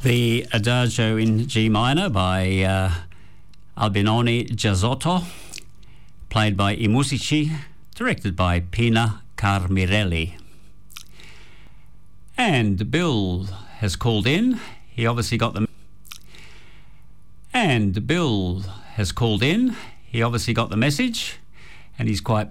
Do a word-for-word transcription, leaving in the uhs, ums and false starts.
The Adagio in G minor by uh, Albinoni Giazzotto, played by I Musici, directed by Pina Carmirelli. And Bill has called in. He obviously got the... And Bill has called in. He obviously got the message, and he's quite